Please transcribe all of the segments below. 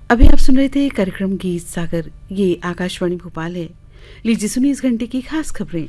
अभी आप सुन रहे थे कार्यक्रम गीत सागर। ये आकाशवाणी भोपाल है। लीजिए सुनिए इस घंटे की खास खबरें।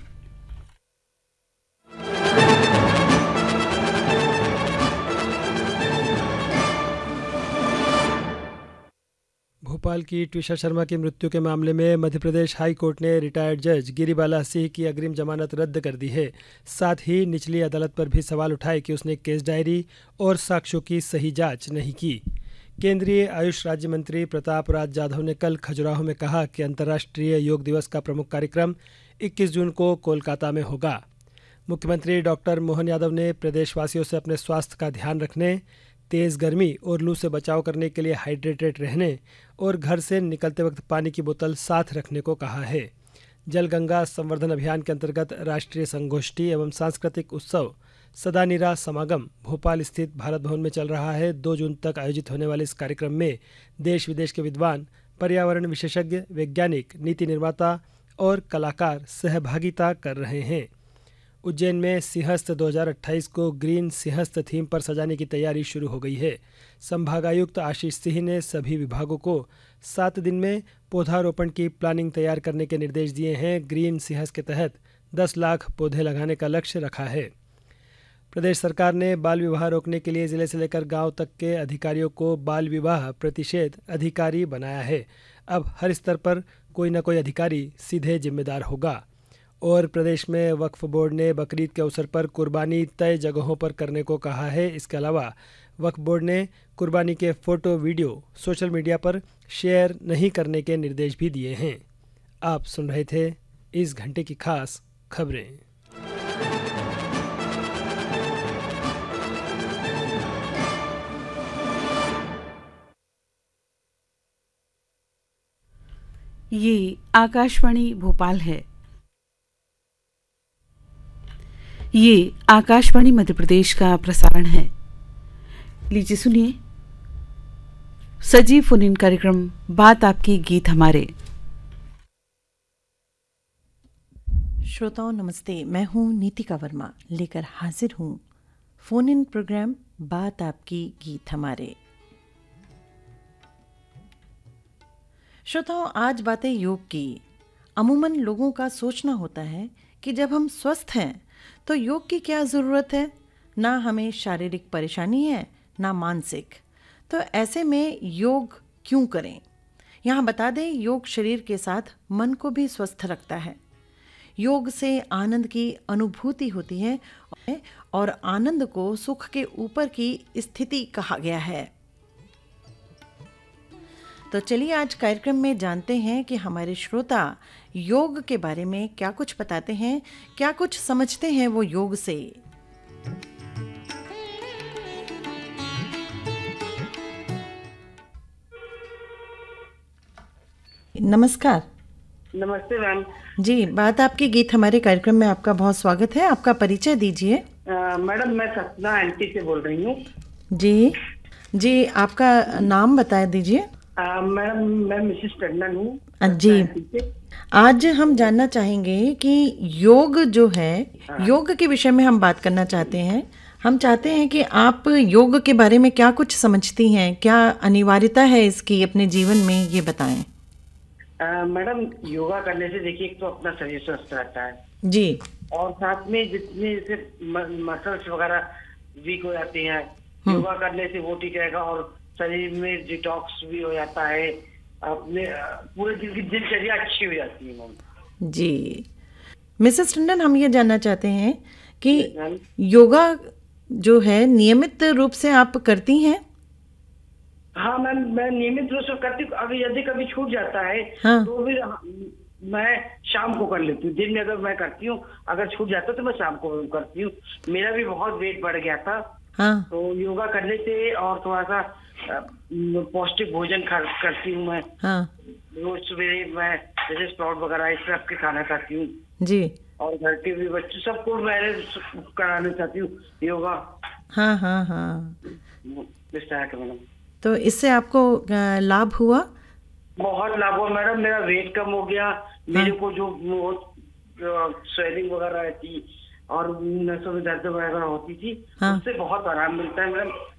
भोपाल की ट्विशा शर्मा की मृत्यु के मामले में मध्य प्रदेश हाई कोर्ट ने रिटायर्ड जज गिरिबाला सिंह की अग्रिम जमानत रद्द कर दी है। साथ ही निचली अदालत पर भी सवाल उठाए कि उसने केस डायरी और साक्ष्यों की सही जांच नहीं की। केंद्रीय आयुष राज्य मंत्री प्रताप राज जाधव ने कल खजुराहो में कहा कि अंतर्राष्ट्रीय योग दिवस का प्रमुख कार्यक्रम 21 जून को कोलकाता में होगा। मुख्यमंत्री डॉक्टर मोहन यादव ने प्रदेशवासियों से अपने स्वास्थ्य का ध्यान रखने, तेज़ गर्मी और लू से बचाव करने के लिए हाइड्रेटेड रहने और घर से निकलते वक्त पानी की बोतल साथ रखने को कहा है। जल गंगा संवर्धन अभियान के अंतर्गत राष्ट्रीय संगोष्ठी एवं सांस्कृतिक उत्सव सदा निरा समागम भोपाल स्थित भारत भवन में चल रहा है। 2 जून तक आयोजित होने वाले इस कार्यक्रम में देश विदेश के विद्वान, पर्यावरण विशेषज्ञ, वैज्ञानिक, नीति निर्माता और कलाकार सहभागिता कर रहे हैं। उज्जैन में सिंहस्थ 2028 को ग्रीन सिंहस्थ थीम पर सजाने की तैयारी शुरू हो गई है। संभागायुक्त आशीष सिंह ने सभी विभागों को 7 दिन में पौधारोपण की प्लानिंग तैयार करने के निर्देश दिए हैं। ग्रीन सिंहस्थ के तहत 10 लाख पौधे लगाने का लक्ष्य रखा है। प्रदेश सरकार ने बाल विवाह रोकने के लिए जिले से लेकर गांव तक के अधिकारियों को बाल विवाह प्रतिषेध अधिकारी बनाया है। अब हर स्तर पर कोई न कोई अधिकारी सीधे जिम्मेदार होगा। और प्रदेश में वक्फ बोर्ड ने बकरीद के अवसर पर कुर्बानी तय जगहों पर करने को कहा है। इसके अलावा वक्फ बोर्ड ने कुर्बानी के फ़ोटो वीडियो सोशल मीडिया पर शेयर नहीं करने के निर्देश भी दिए हैं। आप सुन रहे थे इस घंटे की खास खबरें। ये आकाशवाणी भोपाल है। ये आकाशवाणी मध्य प्रदेश का प्रसारण है। लीजिए सुनिए सजीव फोन इन कार्यक्रम बात आपकी गीत हमारे। श्रोताओं नमस्ते, मैं हूं नीतिका वर्मा लेकर हाजिर हूं फोन इन प्रोग्राम बात आपकी गीत हमारे। श्रोताओं, आज बातें योग की। अमूमन लोगों का सोचना होता है कि जब हम स्वस्थ हैं तो योग की क्या ज़रूरत है, ना हमें शारीरिक परेशानी है ना मानसिक, तो ऐसे में योग क्यों करें। यहाँ बता दें, योग शरीर के साथ मन को भी स्वस्थ रखता है। योग से आनंद की अनुभूति होती है और आनंद को सुख के ऊपर की स्थिति कहा गया है। तो चलिए आज कार्यक्रम में जानते हैं कि हमारे श्रोता योग के बारे में क्या कुछ बताते हैं, क्या कुछ समझते हैं वो योग से। नमस्कार। नमस्ते मैम जी, बात आपकी गीत हमारे कार्यक्रम में आपका बहुत स्वागत है। आपका परिचय दीजिए। मैडम, मैं सतना एमपी से बोल रही हूँ। जी जी, आपका नाम बता दीजिए। मैडम, मैं मिसेस टंडन हूँ जी, आज हम जानना चाहेंगे कि योग जो है, योग के विषय में हम बात करना चाहते हैं। हम चाहते हैं कि आप योग के बारे में क्या कुछ समझती हैं, क्या अनिवार्यता है इसकी अपने जीवन में, ये बताएं। मैडम, योगा करने से देखिए, एक तो अपना शरीर स्वस्थ रहता है जी, और साथ में जितने जैसे मसल्स वगैरह वीक हो जाते हैं, योगा करने से वो ठीक रहेगा और शरीर में डिटॉक्स भी हो जाता है। अपने पूरे दिन की दिनचर्या अच्छी हो जाती है मैम। जी मिसेस टंडन, हम ये जानना चाहते हैं कि योगा जो है नियमित रूप से आप करती हैं? हाँ मैम, मैं नियमित रूप से करती हूँ। अगर यदि कभी छूट जाता है तो फिर मैं शाम को कर लेती हूँ। दिन में अगर मैं करती हूँ, अगर छूट जाता है तो मैं शाम को करती हूँ। मेरा भी बहुत वेट बढ़ गया था। तो योगा करने से और थोड़ा सा पौष्टिक भोजन करती हूँ मैं। रोज सवेरे मैं जैसे स्प्राउट वगैरह इस तरह के खाना खाती हूँ जी, और घर के भी बच्चे सबको मैं कराना चाहती हूँ योगा। हाँ हाँ हाँ, इस तरह के मैडम। तो इससे आपको लाभ हुआ? बहुत लाभ हुआ मैडम। मेरा वेट कम हो गया। मेरे को जो स्वेलिंग वगैरह रहती और नसों में दर्द वगैरह होती थी, उससे बहुत आराम मिलता है मैडम।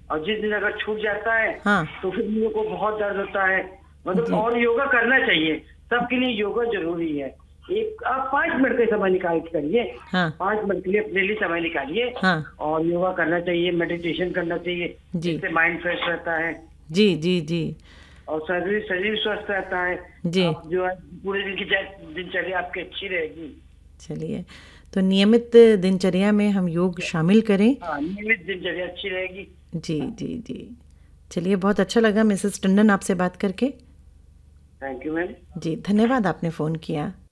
और जिस दिन अगर छूट जाता है हाँ। तो फिर मेरे को बहुत दर्द होता है। मतलब और योगा करना चाहिए, सबके लिए योगा जरूरी है। एक आप 5 मिनट का समय निकाल के करिए। हाँ। 5 मिनट के लिए अपने लिए समय निकालिए। हाँ। और योगा करना चाहिए, मेडिटेशन करना चाहिए, जी। जिससे माइंड फ्रेश रहता है। जी जी जी। और शरीर स्वस्थ रहता है जी। आप जो है पूरे दिन की दिनचर्या आपकी अच्छी रहेगी। चलिए, तो नियमित दिनचर्या में हम योग शामिल करें। हाँ, नियमित दिनचर्या अच्छी रहेगी। जी जी जी। चलिए, बहुत अच्छा लगा मिसेस टंडन आपसे बात करके। Thank you ma'am. जी, धन्यवाद, आपने फ़ोन किया।